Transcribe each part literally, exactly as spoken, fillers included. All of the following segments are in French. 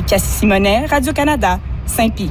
Cassie Simonet, Radio-Canada, Saint-Pie.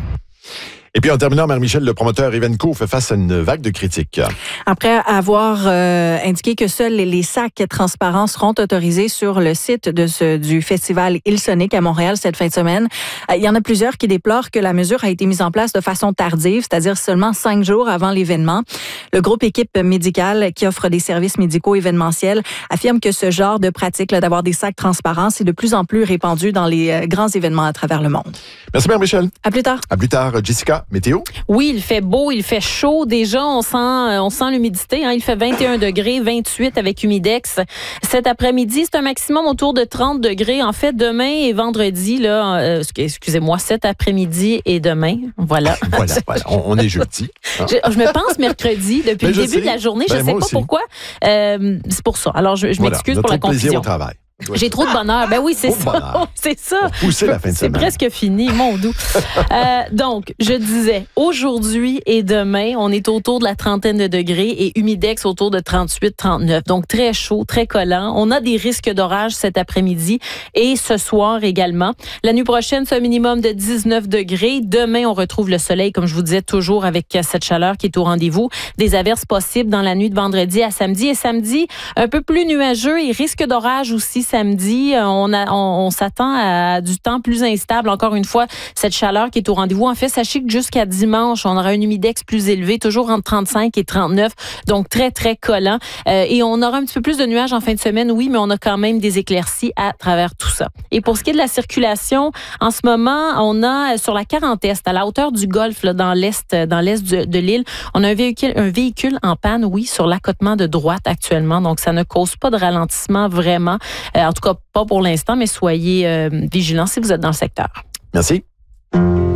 Et puis en terminant, Marie-Michel, le promoteur Evenco fait face à une vague de critiques. Après avoir euh, indiqué que seuls les sacs transparents seront autorisés sur le site de ce, du festival Hillsonic à Montréal cette fin de semaine, euh, il y en a plusieurs qui déplorent que la mesure a été mise en place de façon tardive, c'est-à-dire seulement cinq jours avant l'événement. Le groupe Équipe médicale, qui offre des services médicaux événementiels, affirme que ce genre de pratique là, d'avoir des sacs transparents, c'est de plus en plus répandu dans les euh, grands événements à travers le monde. Merci, Marie-Michel. À plus tard. À plus tard, Jessica. Météo? Oui, il fait beau, il fait chaud. Déjà, on sent, on sent l'humidité. Hein. Il fait vingt et un degrés, vingt-huit avec humidex. Cet après-midi, c'est un maximum autour de trente degrés. En fait, demain et vendredi, là, euh, excusez-moi, cet après-midi et demain. Voilà. voilà, voilà. On, on est jeudi. Hein? Je, je me pense mercredi depuis Mais le début sais. de la journée. Ben, je ne sais pas aussi. pourquoi. Euh, c'est pour ça. Alors, je, je voilà. m'excuse pour la trop de plaisir confusion. au travail. J'ai trop de bonheur. Ben oui, c'est Trop de ça. bonheur. C'est ça. Pour pousser la fin de C'est semaine. presque fini, mon doux. euh, donc, je disais, aujourd'hui et demain, on est autour de la trentaine de degrés et humidex autour de trente-huit trente-neuf. Donc, très chaud, très collant. On a des risques d'orage cet après-midi et ce soir également. La nuit prochaine, c'est un minimum de dix-neuf degrés. Demain, on retrouve le soleil, comme je vous disais, toujours avec cette chaleur qui est au rendez-vous. Des averses possibles dans la nuit de vendredi à samedi. Et samedi, un peu plus nuageux et risque d'orage aussi samedi. On, a, on, on s'attend à du temps plus instable. Encore une fois, cette chaleur qui est au rendez-vous. En fait, sachez que jusqu'à dimanche, on aura un humidex plus élevé, toujours entre trente-cinq et trente-neuf. Donc, très, très collant. Euh, et on aura un petit peu plus de nuages en fin de semaine, oui, mais on a quand même des éclaircies à travers tout ça. Et pour ce qui est de la circulation, en ce moment, on a sur la quarante Est, à la hauteur du Golfe, là, dans l'Est, dans l'Est de, de l'île, on a un véhicule, un véhicule en panne, oui, sur l'accotement de droite actuellement. Donc, ça ne cause pas de ralentissement vraiment. Euh, en tout cas, pas pour l'instant, mais soyez euh, vigilants si vous êtes dans le secteur. Merci.